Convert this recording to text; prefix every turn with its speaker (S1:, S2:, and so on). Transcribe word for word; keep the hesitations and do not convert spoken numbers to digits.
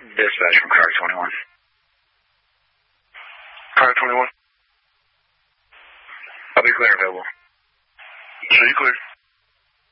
S1: Dispatch from car twenty-one.
S2: Car twenty-one.
S1: I'll be clear available.
S2: So you clear.